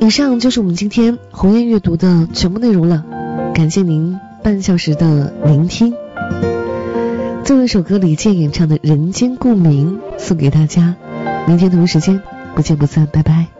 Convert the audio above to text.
以上就是我们今天鸿雁阅读的全部内容了，感谢您半小时的聆听。最后一首歌李健演唱的《人间共鸣》送给大家，明天同一时间不见不散，拜拜。